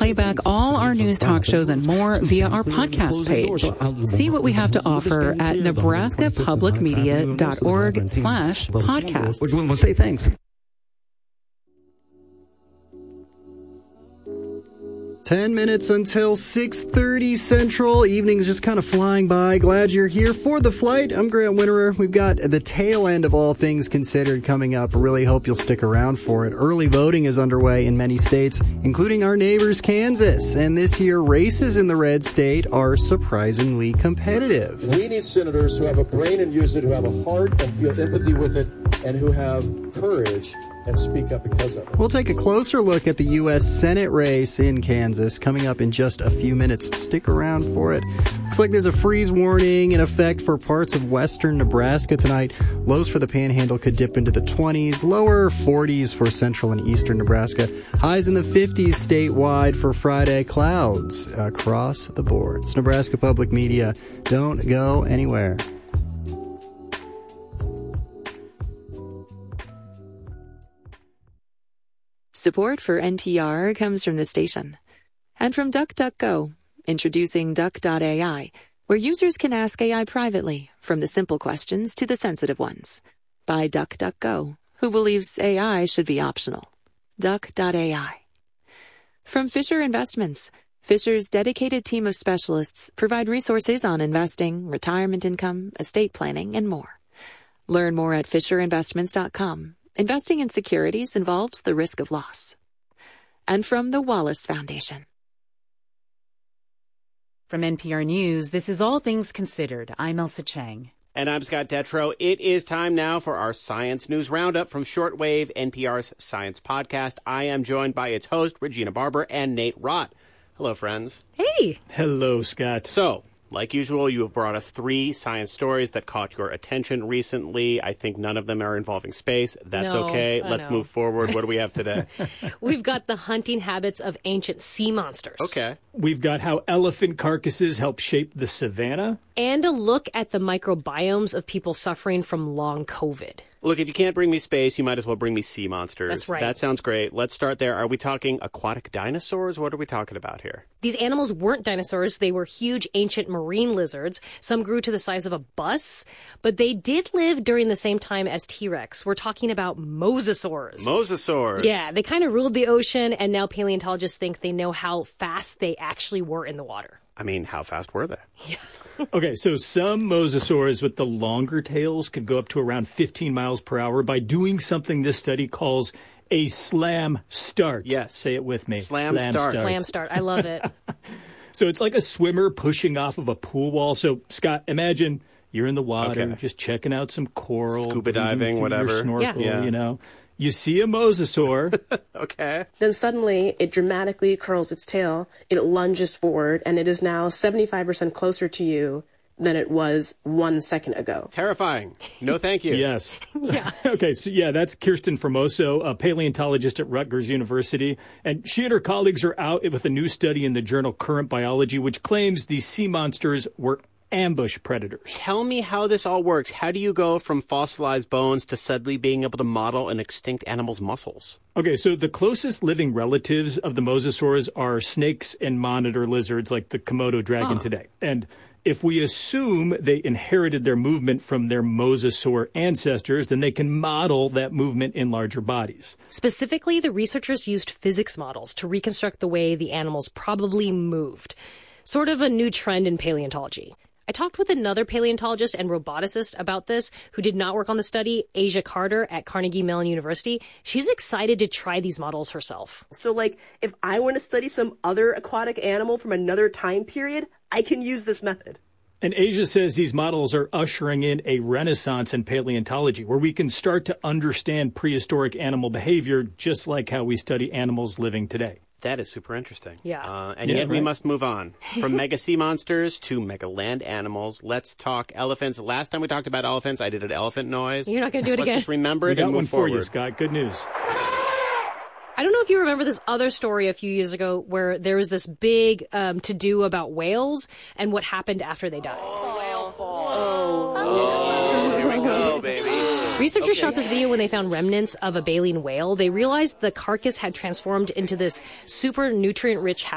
play back all our news talk shows and more via our podcast page. See what we have to offer at nebraskapublicmedia.org/podcasts. We want to say thanks. 10 minutes until 6:30 Central. Evening's just kind of flying by. Glad you're here for the flight. I'm Grant Winterer. We've got the tail end of All Things Considered coming up. Really hope you'll stick around for it. Early voting is underway in many states, including our neighbors, Kansas. And this year, races in the red state are surprisingly competitive. We need senators who have a brain and use it, who have a heart and feel empathy with it, and who have courage and speak up because of it. We'll take a closer look at the U.S. Senate race in Kansas coming up in just a few minutes. Stick around for it. Looks like there's a freeze warning in effect for parts of western Nebraska tonight. Lows for the Panhandle could dip into the 20s, lower 40s for central and eastern Nebraska. Highs in the 50s statewide for Friday. Clouds across the board. It's Nebraska Public Media. Don't go anywhere. Support for NPR comes from the station. And from DuckDuckGo, introducing Duck.ai, where users can ask AI privately, from the simple questions to the sensitive ones. By DuckDuckGo, who believes AI should be optional. Duck.ai. From Fisher Investments, Fisher's dedicated team of specialists provide resources on investing, retirement income, estate planning, and more. Learn more at FisherInvestments.com. Investing in securities involves the risk of loss. And from the Wallace Foundation. From NPR News, this is All Things Considered. I'm Elsa Chang. And I'm Scott Detrow. It is time now for our Science News Roundup from Shortwave, NPR's science podcast. I am joined by its host, Regina Barber, and Nate Rott. Hello, friends. Hey. Hello, Scott. So, like usual, you have brought us 3 science stories that caught your attention recently. I think none of them are involving space. That's okay. Let's move forward. What do we have today? We've got the hunting habits of ancient sea monsters. Okay. We've got how elephant carcasses help shape the savanna. And a look at the microbiomes of people suffering from long COVID. Look, if you can't bring me space, you might as well bring me sea monsters. That's right. That sounds great. Let's start there. Are we talking aquatic dinosaurs? What are we talking about here? These animals weren't dinosaurs. They were huge ancient marine lizards. Some grew to the size of a bus, but they did live during the same time as T-Rex. We're talking about mosasaurs. Mosasaurs. Yeah, they kind of ruled the ocean, and now paleontologists think they know how fast they actually were in the water. I mean, how fast were they? Yeah. Okay, so some mosasaurs with the longer tails could go up to around 15 miles per hour by doing something this study calls a slam start. Yes. Say it with me. Slam start. Slam start. I love it. So it's like a swimmer pushing off of a pool wall. So, Scott, imagine you're in the water, just checking out some coral. Scuba diving, whatever. Your snorkel, Yeah. you know. You see a mosasaur. Okay. Then suddenly it dramatically curls its tail, it lunges forward, and it is now 75% closer to you than it was 1 second ago. Terrifying. No, thank you. Yes. Yeah. Okay, so that's Kirsten Formoso, a paleontologist at Rutgers University. And she and her colleagues are out with a new study in the journal Current Biology, which claims these sea monsters were ambush predators. Tell me how this all works. How do you go from fossilized bones to suddenly being able to model an extinct animal's muscles? Okay, so the closest living relatives of the mosasaurs are snakes and monitor lizards like the Komodo dragon today. And if we assume they inherited their movement from their mosasaur ancestors, then they can model that movement in larger bodies. Specifically, the researchers used physics models to reconstruct the way the animals probably moved. Sort of a new trend in paleontology. I talked with another paleontologist and roboticist about this who did not work on the study, Asia Carter at Carnegie Mellon University. She's excited to try these models herself. So, if I want to study some other aquatic animal from another time period, I can use this method. And Asia says these models are ushering in a renaissance in paleontology, where we can start to understand prehistoric animal behavior just like how we study animals living today. That is super interesting. Yeah. And yet we must move on. From mega sea monsters to mega land animals, let's talk elephants. Last time we talked about elephants, I did an elephant noise. You're not going to do it again. Let's just remember it We and got move one forward. for you, Scott. Good news. I don't know if you remember this other story a few years ago where there was this big to-do about whales and what happened after they died. Whale fall. Here we go, baby. Researchers shot this video when they found remnants of a baleen whale. They realized the carcass had transformed into this super nutrient-rich